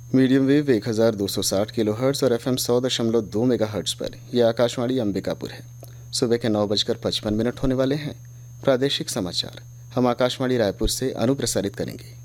Medium wave 1260 kilohertz और FM 100.2 megahertz पर यह आकाशवाणी अंबिकापुर है। सुबह के 9:55 होने वाले हैं। प्रादेशिक समाचार हम आकाशवाणी रायपुर से अनुप्रसारित करेंगे।